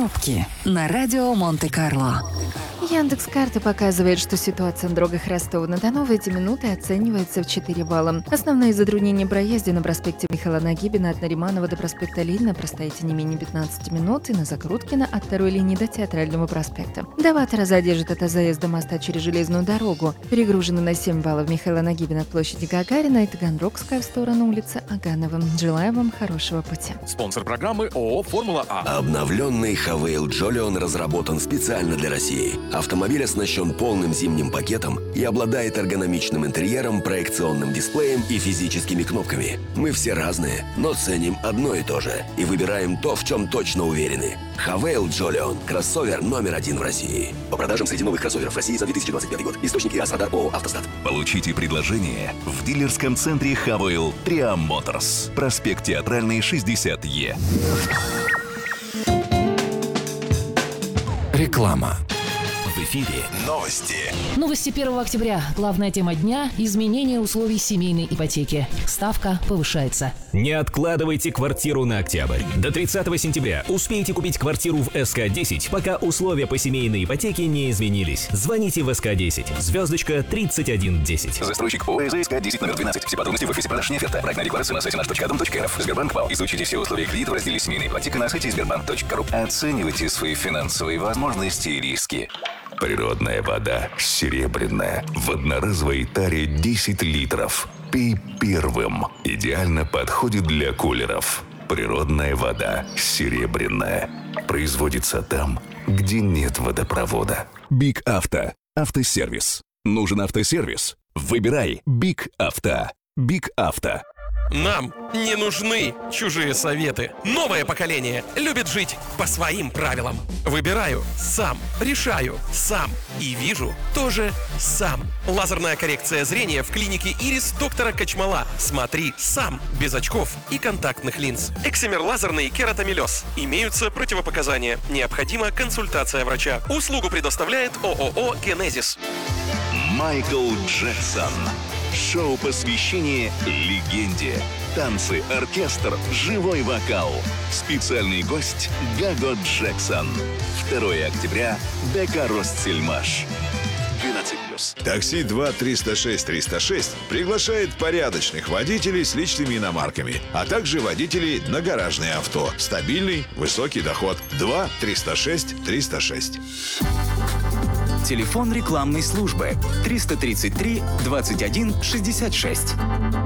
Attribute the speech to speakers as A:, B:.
A: Пробки на радио Монте-Карло.
B: Яндекс.Карты показывает, что ситуация на дорогах Ростова-на-Дону в эти минуты оценивается в 4 балла. Основные затруднения проезда на проспекте Михаила Нагибина от Нариманова до проспекта Ленина простоите не менее 15 минут и на Закруткина от второй линии до Театрального проспекта. До Ватера задержит это заезда моста через железную дорогу. Перегружены на 7 баллов Михаила Нагибина от площади Гагарина и Таганрогская в сторону улицы Аганова. Желаю вам хорошего пути.
C: Спонсор программы ООО «Формула А».
D: Обновленный Хавейл Джолион разработан специально для России. Автомобиль оснащен полным зимним пакетом и обладает эргономичным интерьером, проекционным дисплеем и физическими кнопками. Мы все разные, но ценим одно и то же и выбираем то, в чем точно уверены. Хавейл Джолион – кроссовер номер 1 в России. По продажам среди новых кроссоверов в России за 2025 год. Источники Асрадар ООО «Автостат».
E: Получите предложение в дилерском центре Хавейл Триам Моторс. Проспект Театральный, 60Е.
A: Реклама.
E: В эфире новости.
F: Новости 1 октября. Главная тема дня – изменение условий семейной ипотеки. Ставка повышается.
G: Не откладывайте квартиру на октябрь. До 30 сентября успейте купить квартиру в СК-10, пока условия по семейной ипотеке не изменились. Звоните в СК-10, звездочка 3110.
E: Застройщик ООО СК-10 номер 12. Все подробности в офисе продаж «Неоферта». Проектная декларация на сайте наш.дом.рф. Сбербанк ВАУ. Изучите все условия кредита в разделе «Семейная ипотека» на сайте sberbank.ru. Оценивайте свои финансовые возможности и риски. Природная вода серебряная. В одноразовой таре 10 литров. Пей первым. Идеально подходит для кулеров. Природная вода серебряная. Производится там, где нет водопровода. Биг Авто. Автосервис. Нужен автосервис? Выбирай Биг Авто. Биг Авто.
C: Нам не нужны чужие советы. Новое поколение любит жить по своим правилам. Выбираю сам, решаю сам и вижу тоже сам. Лазерная коррекция зрения в клинике Ирис доктора Качмала. Смотри сам, без очков и контактных линз. Эксимер лазерный кератомелез. Имеются противопоказания. Необходима консультация врача. Услугу предоставляет ООО «Генезис».
E: Майкл Джексон. Шоу посвящения легенде. Танцы, оркестр, живой вокал. Специальный гость Гаго Джексон. 2 октября. ДК Ростсельмаш. 12+.
H: Такси 2-306-306 приглашает порядочных водителей с личными иномарками, а также водителей на гаражные авто. Стабильный, высокий доход. 2-306-306.
I: Телефон рекламной службы 333 21 66.